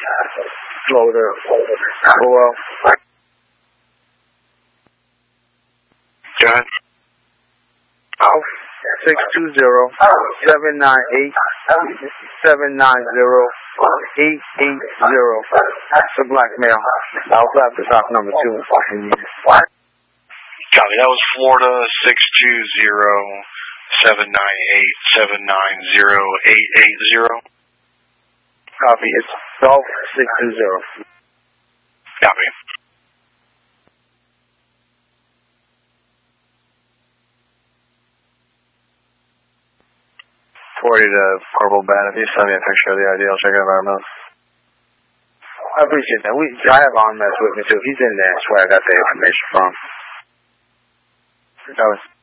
floater. Well, Go ahead. 620-798-790-880. That's a blackmail. I'll grab the top number 2. Copy. That was Florida 620-798-790-880. Copy. It's Golf 620. Copy. To Corporal Bennett. If you send me a picture of the ID, I'll check it out our mouth. I appreciate that. I have RMS with me too. He's in there. That's where I got the information from. Copy.